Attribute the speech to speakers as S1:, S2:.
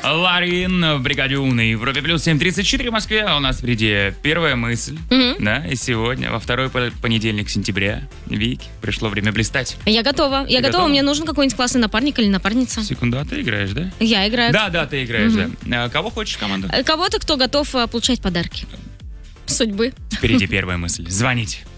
S1: Ларин в бригаде «Умный» на Европе плюс 7:34 в Москве. А у нас впереди первая мысль. Да, и сегодня, во второй понедельник сентября, Вики, пришло время блистать.
S2: Я готова. Я готова. Мне нужен какой-нибудь классный напарник или напарница.
S1: Секунду, а ты играешь, да?
S2: Я играю.
S1: Да, ты играешь, да. Кого хочешь в команду?
S2: Кого-то, кто готов получать подарки. Судьбы.
S1: Впереди первая мысль. Звоните.